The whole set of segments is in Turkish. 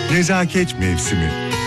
Nezaket mevsimi.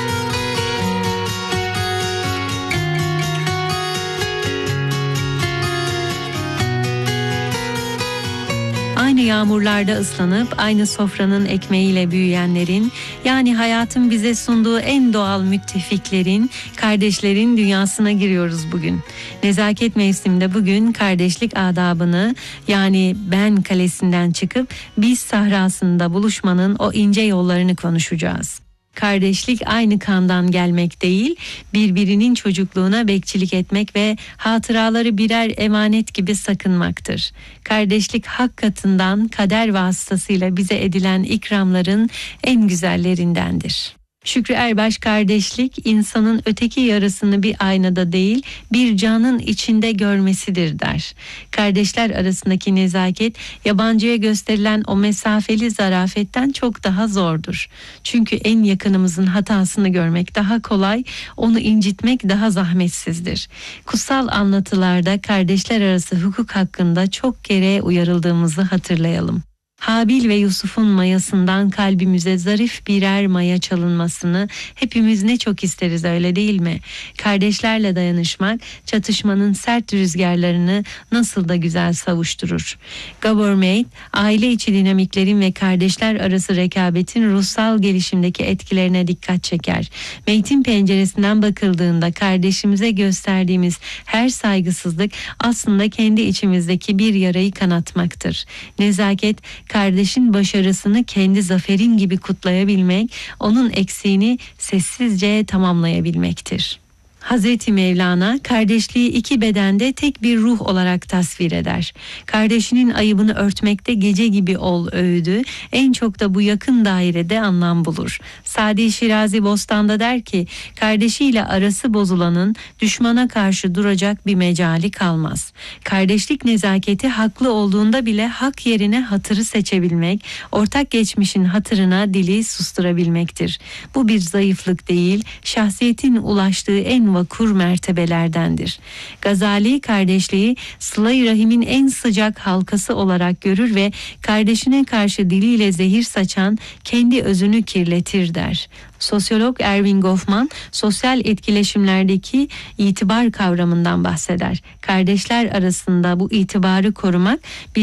Aynı yağmurlarda ıslanıp aynı sofranın ekmeğiyle büyüyenlerin, yani hayatın bize sunduğu en doğal müttefiklerin, kardeşlerin dünyasına giriyoruz bugün. Nezaket mevsiminde bugün kardeşlik adabını, yani ben kalesinden çıkıp biz sahrasında buluşmanın o ince yollarını konuşacağız. Kardeşlik aynı kandan gelmek değil, birbirinin çocukluğuna bekçilik etmek ve hatıraları birer emanet gibi sakınmaktır. Kardeşlik hak katından kader vasıtasıyla bize edilen ikramların en güzellerindendir. Şükrü Erbaş, kardeşlik insanın öteki yarısını bir aynada değil, bir canın içinde görmesidir der. Kardeşler arasındaki nezaket yabancıya gösterilen o mesafeli zarafetten çok daha zordur. Çünkü en yakınımızın hatasını görmek daha kolay, onu incitmek daha zahmetsizdir. Kutsal anlatılarda kardeşler arası hukuk hakkında çok kere uyarıldığımızı hatırlayalım. Habil ve Yusuf'un mayasından kalbimize zarif birer maya çalınmasını hepimiz ne çok isteriz, öyle değil mi? Kardeşlerle dayanışmak çatışmanın sert rüzgarlarını nasıl da güzel savuşturur. Gabor Mate, aile içi dinamiklerin ve kardeşler arası rekabetin ruhsal gelişimdeki etkilerine dikkat çeker. Mate'in penceresinden bakıldığında kardeşimize gösterdiğimiz her saygısızlık aslında kendi içimizdeki bir yarayı kanatmaktır. Nezaket, kardeşin başarısını kendi zaferin gibi kutlayabilmek, onun eksiğini sessizce tamamlayabilmektir. Hazreti Mevlana kardeşliği iki bedende tek bir ruh olarak tasvir eder. Kardeşinin ayıbını örtmekte gece gibi ol öğüdü en çok da bu yakın dairede anlam bulur. Sadi Şirazi Bostan'da der ki, kardeşiyle arası bozulanın düşmana karşı duracak bir mecali kalmaz. Kardeşlik nezaketi haklı olduğunda bile hak yerine hatırı seçebilmek, ortak geçmişin hatırına dili susturabilmektir. Bu bir zayıflık değil, şahsiyetin ulaştığı en vakur mertebelerdendir. Gazali kardeşliği sıla-i rahimin en sıcak halkası olarak görür ve kardeşine karşı diliyle zehir saçan kendi özünü kirletir der. Sosyolog Erving Goffman sosyal etkileşimlerdeki itibar kavramından bahseder. Kardeşler arasında bu itibarı korumak bir